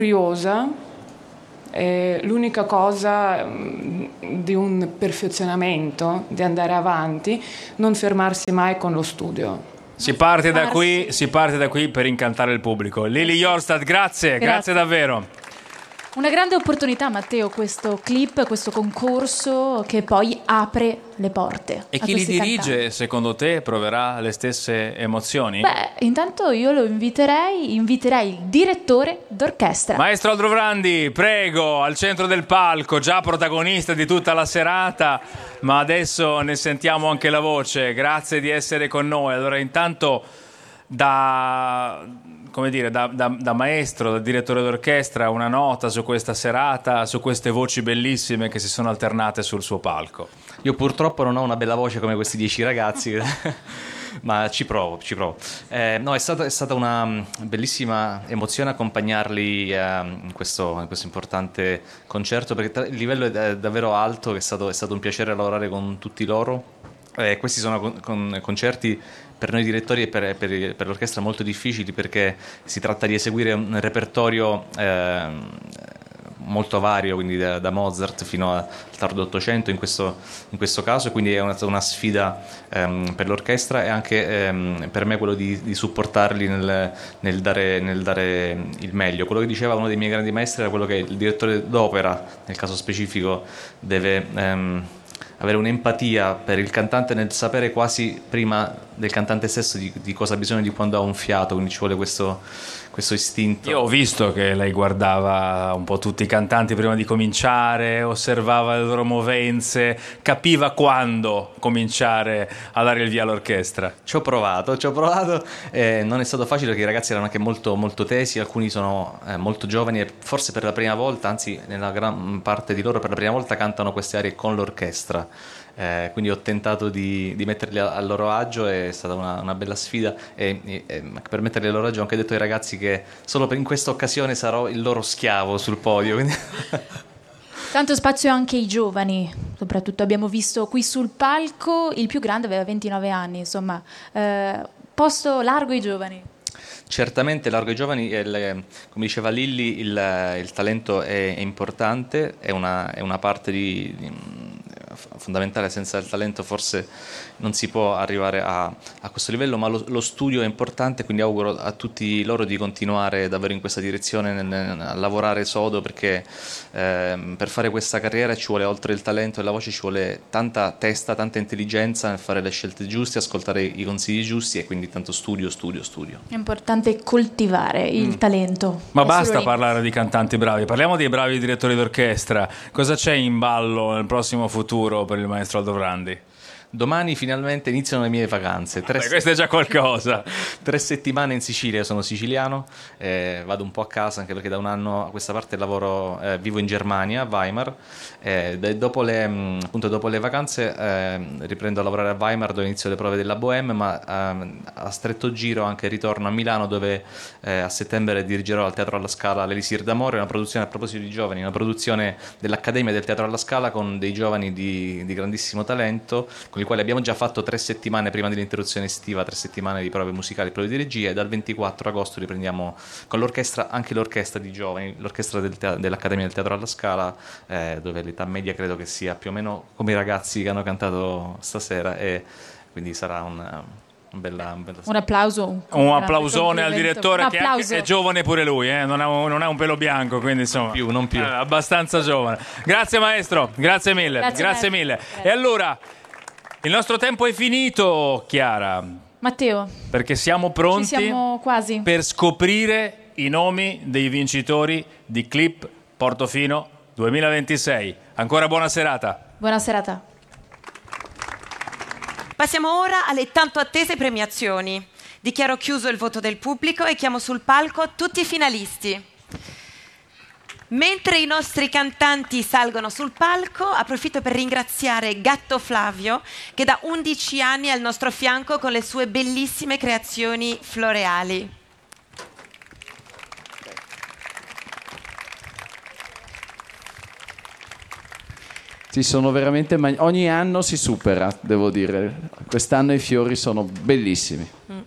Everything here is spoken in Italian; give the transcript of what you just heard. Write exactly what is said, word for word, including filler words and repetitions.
curiosa, è l'unica cosa mh, di un perfezionamento, di andare avanti, non fermarsi mai con lo studio. Si parte da qui, si parte da qui per incantare il pubblico. Lily Jorstad, grazie, grazie, grazie davvero. Una grande opportunità, Matteo, questo clip, questo concorso che poi apre le porte. E chi li dirige, cantanti. Secondo te, proverà le stesse emozioni? Beh, intanto io lo inviterei, inviterei il direttore d'orchestra. Maestro Aldovrandi, prego, al centro del palco, già protagonista di tutta la serata, ma adesso ne sentiamo anche la voce. Grazie di essere con noi. Allora, intanto, da... come dire, da, da, da maestro, da direttore d'orchestra, una nota su questa serata, su queste voci bellissime che si sono alternate sul suo palco. Io purtroppo non ho una bella voce come questi dieci ragazzi, ma ci provo, ci provo. Eh, no, è stata, è stata una bellissima emozione accompagnarli eh, in, questo, in questo importante concerto, perché il livello è davvero alto, è stato, è stato un piacere lavorare con tutti loro. Eh, questi sono con, con concerti per noi direttori e per, per, per l'orchestra molto difficili, perché si tratta di eseguire un repertorio eh, molto vario, quindi da, da Mozart fino al tardo Ottocento in questo, in questo caso, e quindi è una, una sfida ehm, per l'orchestra e anche ehm, per me quello di, di supportarli nel, nel, dare, nel dare il meglio. Quello che diceva uno dei miei grandi maestri era quello che il direttore d'opera, nel caso specifico, deve... Ehm, avere un'empatia per il cantante nel sapere quasi prima del cantante stesso di, di cosa ha bisogno, di quando ha un fiato, quindi ci vuole questo, questo istinto. Io ho visto che lei guardava un po' tutti i cantanti prima di cominciare, osservava le loro movenze, capiva quando cominciare a dare il via all'orchestra. Ci ho provato, ci ho provato, eh, non è stato facile perché i ragazzi erano anche molto, molto tesi, alcuni sono eh, molto giovani e forse per la prima volta, anzi nella gran parte di loro per la prima volta cantano queste arie con l'orchestra. Eh, quindi ho tentato di, di metterli a, a loro agio, è stata una, una bella sfida e, e, e per metterli a loro agio ho anche detto ai ragazzi che solo per in questa occasione sarò il loro schiavo sul podio, quindi... Tanto spazio anche ai giovani, soprattutto abbiamo visto qui sul palco il più grande aveva ventinove anni, insomma eh, posto largo ai giovani. Certamente largo ai giovani, il, come diceva Lilli, il, il talento è, è importante, è una, è una parte di, di fondamentale, senza il talento forse non si può arrivare a, a questo livello, ma lo, lo studio è importante, quindi auguro a tutti loro di continuare davvero in questa direzione, nel, nel, a lavorare sodo, perché eh, per fare questa carriera ci vuole, oltre il talento e la voce, ci vuole tanta testa, tanta intelligenza nel fare le scelte giuste, ascoltare i consigli giusti, e quindi tanto studio, studio, studio. È importante coltivare il mm. talento. Ma basta parlare di cantanti bravi, parliamo dei bravi direttori d'orchestra. Cosa c'è in ballo nel prossimo futuro per il maestro Aldovrandi? Domani finalmente iniziano le mie vacanze. Tre Beh, questo è già qualcosa. Tre settimane in Sicilia, sono siciliano, eh, vado un po' a casa anche perché da un anno a questa parte lavoro, eh, vivo in Germania, a Weimar. Eh, dopo, le, appunto, dopo le vacanze eh, riprendo a lavorare a Weimar, dove inizio le prove della Bohème, ma eh, a stretto giro anche ritorno a Milano, dove eh, a settembre dirigerò al Teatro alla Scala l'Elisir d'Amore, una produzione, a proposito di giovani, una produzione dell'Accademia del Teatro alla Scala con dei giovani di, di grandissimo talento, con i quali abbiamo già fatto tre settimane prima dell'interruzione estiva, tre settimane di prove musicali, prove di regia, e dal ventiquattro agosto riprendiamo con l'orchestra, anche l'orchestra di giovani, l'orchestra del te- dell'Accademia del Teatro alla Scala, eh, dove l'età media credo che sia più o meno come i ragazzi che hanno cantato stasera, e quindi sarà un... Un, bella, un, bella... un applauso un, un applausone al direttore, che è, è giovane pure lui, eh? non, ha un, non ha un pelo bianco, quindi insomma non più, non più. È abbastanza giovane. Grazie maestro, grazie mille, grazie, grazie mille. Grazie. E allora il nostro tempo è finito, Chiara. Matteo, perché siamo pronti, ci siamo quasi, per scoprire i nomi dei vincitori di Clip Portofino duemilaventisei. Ancora buona serata. Buona serata. Passiamo ora alle tanto attese premiazioni. Dichiaro chiuso il voto del pubblico e chiamo sul palco tutti i finalisti. Mentre i nostri cantanti salgono sul palco, approfitto per ringraziare Gatto Flavio, che da undici anni è al nostro fianco con le sue bellissime creazioni floreali. Sì, sono veramente mag- ogni anno si supera, devo dire. Quest'anno i fiori sono bellissimi. Mm.